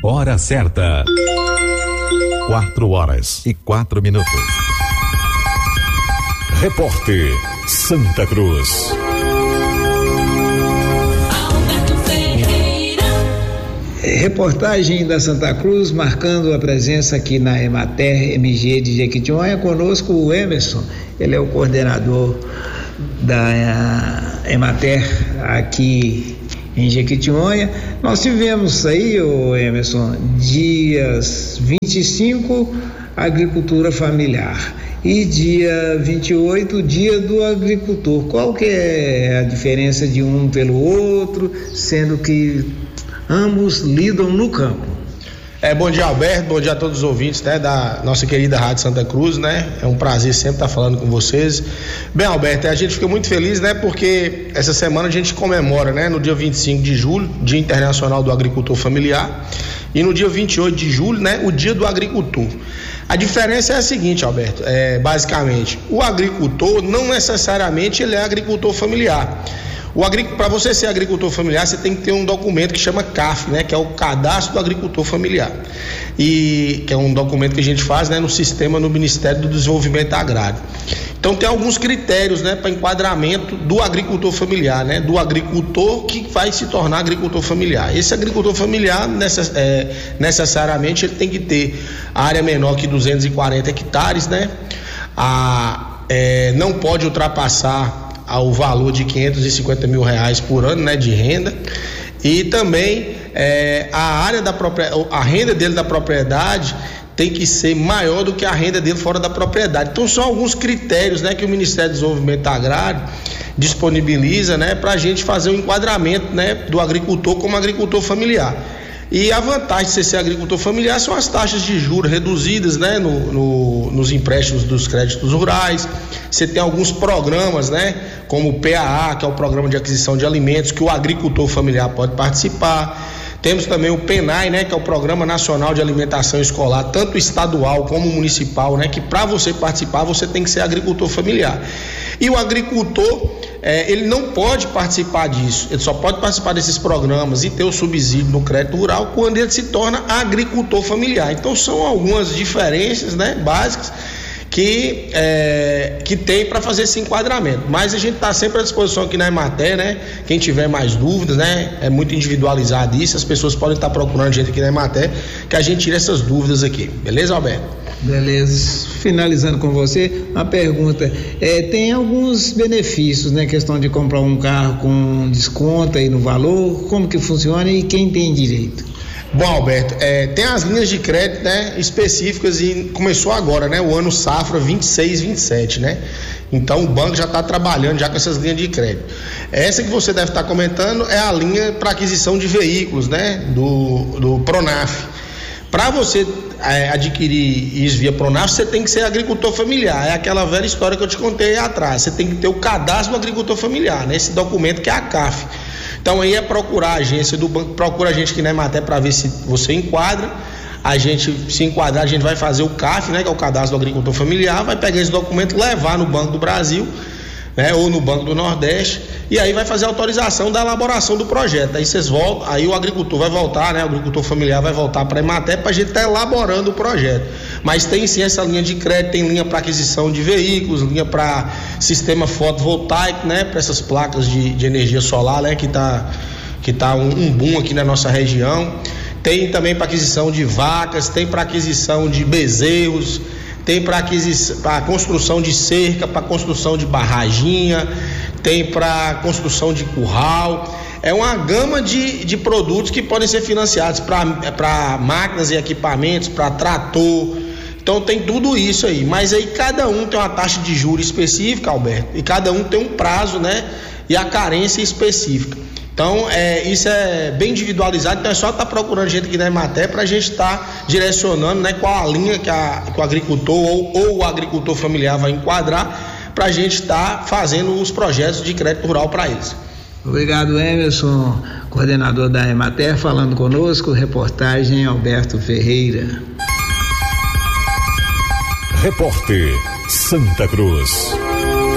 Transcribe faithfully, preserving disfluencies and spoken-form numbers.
Hora certa. Quatro horas e quatro minutos. Repórter Santa Cruz. Reportagem da Santa Cruz, marcando a presença aqui na Emater M G de Jequitinhonha. Conosco o Emerson, ele é o coordenador da Emater aqui em Jequitinhonha. Nós tivemos aí, o Emerson, dias vinte e cinco, agricultura familiar, e dia vinte e oito, dia do agricultor. Qual que é a diferença de um pelo outro, sendo que ambos lidam no campo? É, bom dia, Alberto, bom dia a todos os ouvintes, né, da nossa querida Rádio Santa Cruz, né? É um prazer sempre estar falando com vocês. Bem, Alberto, a gente fica muito feliz, né, porque essa semana a gente comemora, né, no dia vinte e cinco de julho, Dia Internacional do Agricultor Familiar, e no dia vinte e oito de julho, né, o Dia do Agricultor. A diferença é a seguinte, Alberto, é, basicamente, o agricultor não necessariamente ele é agricultor familiar. Para você ser agricultor familiar, você tem que ter um documento que chama C A F, né, que é o Cadastro do Agricultor Familiar, e que é um documento que a gente faz, né, no sistema no Ministério do Desenvolvimento Agrário. Então tem alguns critérios, né, para enquadramento do agricultor familiar, né, do agricultor que vai se tornar agricultor familiar. Esse agricultor familiar necess, é, necessariamente ele tem que ter área menor que duzentos e quarenta hectares, né, a, é, não pode ultrapassar ao valor de quinhentos e cinquenta mil reais por ano, né, de renda, e também é, a área da própria, a renda dele da propriedade tem que ser maior do que a renda dele fora da propriedade. Então são alguns critérios, né, que o Ministério do Desenvolvimento Agrário disponibiliza, né, para a gente fazer um enquadramento, né, do agricultor como agricultor familiar. E a vantagem de você ser agricultor familiar são as taxas de juros reduzidas, né, no, no, nos empréstimos dos créditos rurais. Você tem alguns programas, né, como o P A A, que é o Programa de Aquisição de Alimentos, que o agricultor familiar pode participar. Temos também o PENAI, né, que é o Programa Nacional de Alimentação Escolar, tanto estadual como municipal, né, que para você participar você tem que ser agricultor familiar. E o agricultor, é, ele não pode participar disso, ele só pode participar desses programas e ter o subsídio no crédito rural quando ele se torna agricultor familiar. Então são algumas diferenças, né, básicas que, é, que tem para fazer esse enquadramento, mas a gente está sempre à disposição aqui na Emater, né? Quem tiver mais dúvidas, né? É muito individualizado isso, as pessoas podem estar procurando a gente aqui na Emater, que a gente tira essas dúvidas aqui, beleza, Alberto? Beleza. Finalizando com você, uma pergunta, é, tem alguns benefícios, né? Questão de comprar um carro com desconto aí no valor, como que funciona e quem tem direito? Bom, Alberto, é, tem as linhas de crédito, né, específicas, e começou agora, né, o ano safra vinte e seis, vinte e sete, né? Então o banco já está trabalhando já com essas linhas de crédito. Essa que você deve estar comentando é a linha para aquisição de veículos, né, do, do Pronaf. Para você é, adquirir isso via Pronaf, você tem que ser agricultor familiar. É aquela velha história que eu te contei aí atrás. Você tem que ter o cadastro do agricultor familiar, né, esse documento que é a C A F. Então aí é procurar a agência do banco, procura a gente aqui na Emater para ver se você enquadra. A gente, se enquadrar, a gente vai fazer o C A F, né, que é o Cadastro do Agricultor Familiar, vai pegar esse documento, levar no Banco do Brasil, né, ou no Banco do Nordeste, e aí vai fazer a autorização da elaboração do projeto. Aí vocês voltam, aí o agricultor vai voltar, né, o agricultor familiar vai voltar para a Emater para a gente estar tá elaborando o projeto. Mas tem sim essa linha de crédito, tem linha para aquisição de veículos, linha para sistema fotovoltaico, né, para essas placas de, de energia solar, né, que está que tá um, um boom aqui na nossa região. Tem também para aquisição de vacas, tem para aquisição de bezerros, tem para aquisição, para construção de cerca, para construção de barraginha, tem para construção de curral. É uma gama de, de produtos que podem ser financiados para máquinas e equipamentos, para trator. Então tem tudo isso aí, mas aí cada um tem uma taxa de juros específica, Alberto, e cada um tem um prazo, né, e a carência específica. Então é, isso é bem individualizado, então é só estar tá procurando gente aqui na Emater para a gente estar tá direcionando, né, qual a linha que, a, que o agricultor ou, ou o agricultor familiar vai enquadrar, para a gente estar tá fazendo os projetos de crédito rural para eles. Obrigado, Emerson, coordenador da Emater, falando conosco, reportagem Alberto Ferreira. Repórter Santa Cruz.